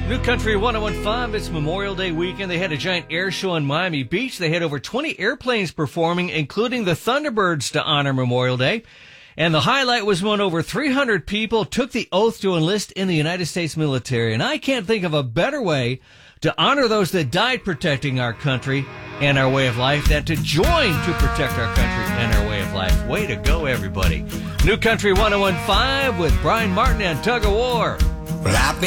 New Country 101.5, it's Memorial Day weekend. They had a giant air show in Miami Beach. They had over 20 airplanes performing, including the Thunderbirds, to honor Memorial Day. And the highlight was when over 300 people took the oath to enlist in the United States military. And I can't think of a better way to honor those that died protecting our country and our way of life than to join to protect our country and our way of life. Way to go, everybody. New Country 101.5 with Brian Martin and Tug of War. Well, I've been